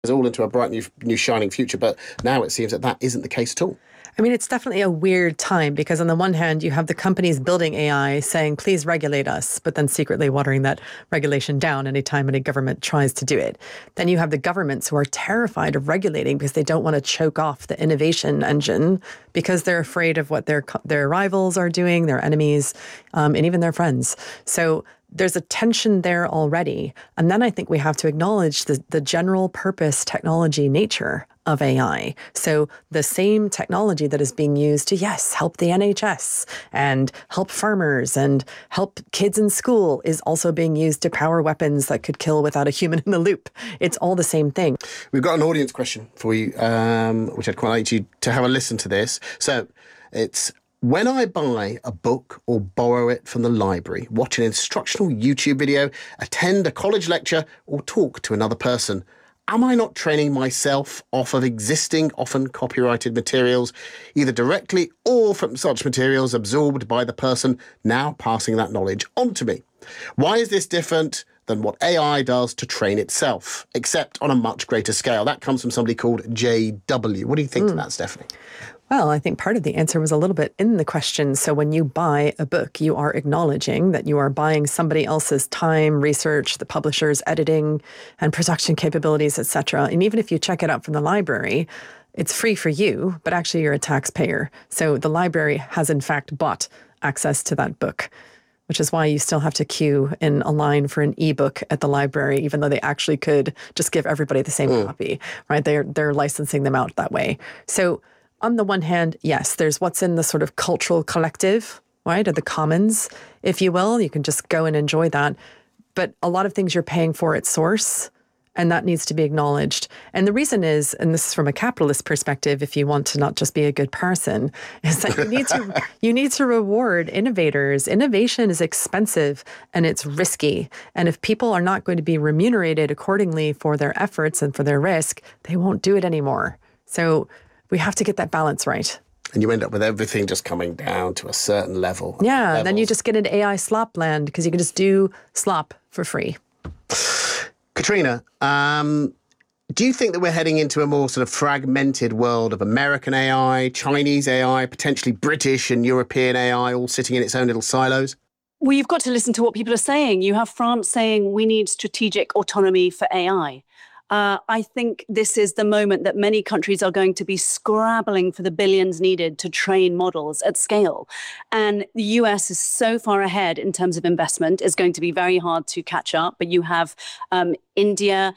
all into a bright new shining future. But now it seems that isn't the case at all. I mean, it's definitely a weird time because on the one hand, you have the companies building AI saying, please regulate us, but then secretly watering that regulation down anytime any government tries to do it. Then you have the governments who are terrified of regulating because they don't want to choke off the innovation engine because they're afraid of what their rivals are doing, their enemies, and even their friends. So there's a tension there already. And then I think we have to acknowledge the general purpose technology nature of AI. So the same technology that is being used to, yes, help the NHS and help farmers and help kids in school is also being used to power weapons that could kill without a human in the loop. It's all the same thing. We've got an audience question for you, which I'd quite like you to have a listen to this. So it's, when I buy a book or borrow it from the library, watch an instructional YouTube video, attend a college lecture, or talk to another person, am I not training myself off of existing, often copyrighted materials, either directly or from such materials absorbed by the person now passing that knowledge on to me? Why is this different than what AI does to train itself, except on a much greater scale? That comes from somebody called JW. What do you think to that, Stephanie? Well, I think part of the answer was a little bit in the question. So when you buy a book, you are acknowledging that you are buying somebody else's time, research, the publisher's editing and production capabilities, etc. And even if you check it out from the library, it's free for you, but actually you're a taxpayer. So the library has in fact bought access to that book, which is why you still have to queue in a line for an ebook at the library, even though they actually could just give everybody the same copy, right? They're licensing them out that way. So on the one hand, yes, there's what's in the sort of cultural collective, right, or the commons, if you will. You can just go and enjoy that. But a lot of things you're paying for at source, and that needs to be acknowledged. And the reason is, and this is from a capitalist perspective, if you want to not just be a good person, is that you need to reward innovators. Innovation is expensive and it's risky. And if people are not going to be remunerated accordingly for their efforts and for their risk, they won't do it anymore. So we have to get that balance right. And you end up with everything just coming down to a certain level. Yeah, then you just get into AI slop land because you can just do slop for free. Katrina, do you think that we're heading into a more sort of fragmented world of American AI, Chinese AI, potentially British and European AI all sitting in its own little silos? Well, you've got to listen to what people are saying. You have France saying we need strategic autonomy for AI. I think this is the moment that many countries are going to be scrabbling for the billions needed to train models at scale. And the US is so far ahead in terms of investment, it's going to be very hard to catch up. But you have India,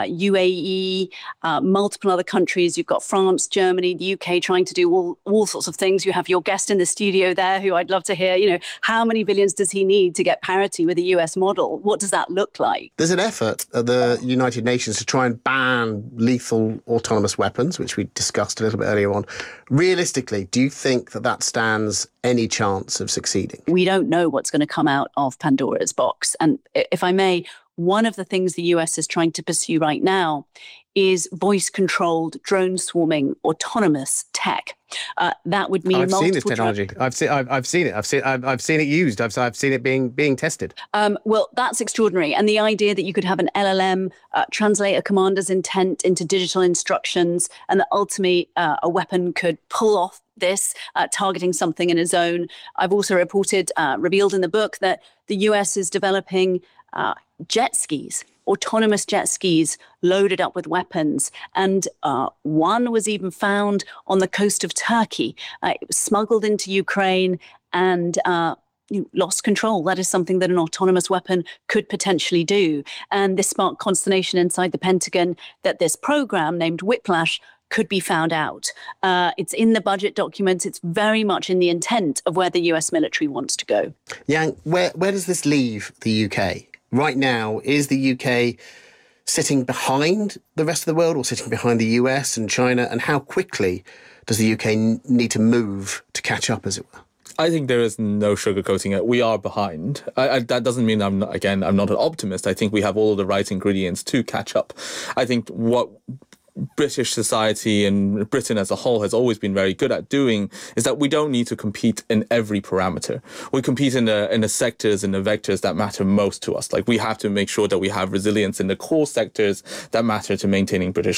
UAE, multiple other countries. You've got France, Germany, the UK trying to do all sorts of things. You have your guest in the studio there who I'd love to hear, how many billions does he need to get parity with the US model? What does that look like? There's an effort at the United Nations to try and ban lethal autonomous weapons, which we discussed a little bit earlier on. Realistically, do you think that stands any chance of succeeding? We don't know what's going to come out of Pandora's box. And if I may, one of the things the US is trying to pursue right now is voice-controlled, drone-swarming, autonomous tech. That would mean I've seen this technology. I've seen it. I've seen it used. I've seen it being tested. Well, that's extraordinary. And the idea that you could have an LLM translate a commander's intent into digital instructions, and that ultimately a weapon could pull off this, targeting something in a zone. I've also revealed in the book that the US is developing jet skis, autonomous jet skis loaded up with weapons. And one was even found on the coast of Turkey. It was smuggled into Ukraine and lost control. That is something that an autonomous weapon could potentially do. And this sparked consternation inside the Pentagon that this program named Whiplash could be found out. It's in the budget documents. It's very much in the intent of where the US military wants to go. Yang, where does this leave the UK? Right now, is the UK sitting behind the rest of the world or sitting behind the US and China? And how quickly does the UK need to move to catch up, as it were? I think there is no sugarcoating it. We are behind. That doesn't mean I'm not an optimist. I think we have all of the right ingredients to catch up. I think what British society and Britain as a whole has always been very good at doing is that we don't need to compete in every parameter. We compete in the sectors and the vectors that matter most to us. Like, we have to make sure that we have resilience in the core sectors that matter to maintaining British